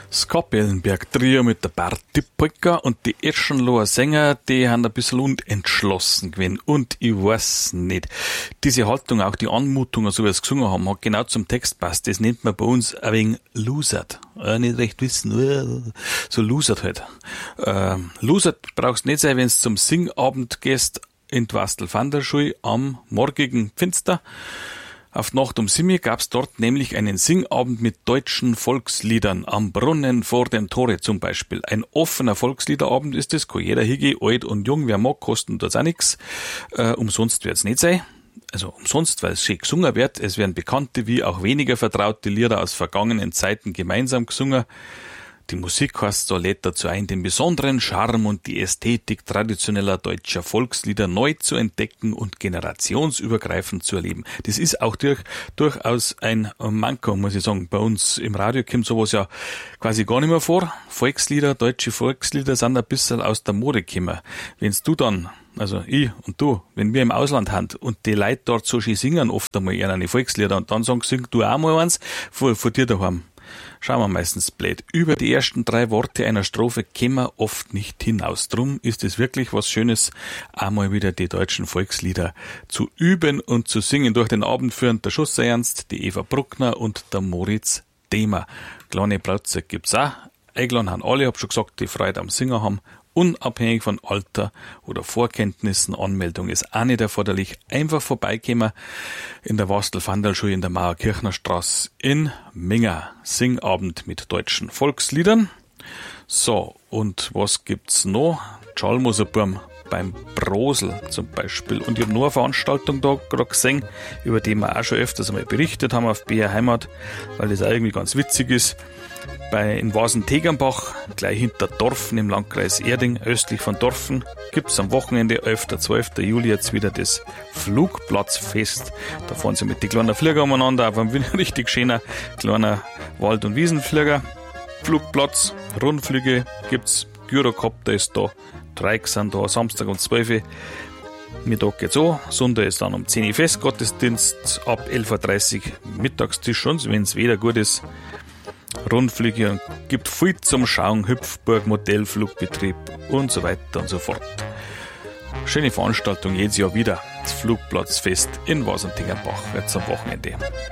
Skopjelenberg Trio mit der Berti Polka und die Eschenloher Sänger, die haben ein bisschen unentschlossen gewesen. Und ich weiß nicht, diese Haltung, auch die Anmutung, so wie sie gesungen haben, hat genau zum Text passt. Das nennt man bei uns ein wenig losert. Nicht recht wissen, so losert halt. Losert brauchst nicht sein, wenn du zum Singabend gehst in die Wastel-Vanderschule am morgigen Pfinster. Auf Nacht um 7 gab's dort nämlich einen Singabend mit deutschen Volksliedern am Brunnen vor dem Tore zum Beispiel. Ein offener Volksliederabend ist es, kann jeder hingehen, alt und jung, wer mag, kosten tut's auch nix. Umsonst wird's nicht sein. Also umsonst, weil es schön gesungen wird. Es werden bekannte wie auch weniger vertraute Lieder aus vergangenen Zeiten gemeinsam gesungen. Die Musik heißt, so lädt dazu ein, den besonderen Charme und die Ästhetik traditioneller deutscher Volkslieder neu zu entdecken und generationsübergreifend zu erleben. Das ist auch durchaus ein Manko, muss ich sagen. Bei uns im Radio kommt sowas ja quasi gar nicht mehr vor. Volkslieder, deutsche Volkslieder sind ein bisschen aus der Mode gekommen. Wenn's du dann, also ich und du, wenn wir im Ausland haben und die Leute dort so schön singen, oft einmal eher eine Volkslieder und dann sagen, sing du auch mal eins von dir daheim. Schauen wir meistens blöd. Über die ersten 3 Worte einer Strophe kommen wir oft nicht hinaus. Drum ist es wirklich was Schönes, einmal wieder die deutschen Volkslieder zu üben und zu singen. Durch den Abend führen der Schuss Ernst, die Eva Bruckner und der Moritz Demer. Kleine Plätze gibt's auch. Eingeladen haben alle, hab schon gesagt, die Freude am Singen haben. Unabhängig von Alter oder Vorkenntnissen, Anmeldung ist auch nicht erforderlich. Einfach vorbeikommen in der Wastel-Vanderschule in der Mauerkirchner Straße in Minga. Singabend mit deutschen Volksliedern. So, und was gibt's noch? Schalmoserburm beim Brosel zum Beispiel. Und ich habe noch eine Veranstaltung da gerade gesehen, über die wir auch schon öfters einmal berichtet haben auf BR Heimat, weil das auch irgendwie ganz witzig ist. In Wasen-Tegernbach, gleich hinter Dorfen im Landkreis Erding, östlich von Dorfen, gibt's am Wochenende 11. 12. Juli jetzt wieder das Flugplatzfest. Da fahren sie mit den kleinen Flieger umeinander auf einem richtig schöner kleiner Wald- und Wiesenflieger. Flugplatz, Rundflüge gibt's, Gyrocopter ist da, Dreieck sind da, Samstag um 12 Uhr. Mittag geht's an, Sonntag ist dann um 10 Uhr Festgottesdienst, ab 11.30 Uhr Mittagstisch und wenn's Wetter gut ist, Rundflüge und gibt viel zum Schauen, Hüpfburg, Modellflugbetrieb und so weiter und so fort. Schöne Veranstaltung jedes Jahr wieder, das Flugplatzfest in Wasen-Tegernbach, jetzt am Wochenende.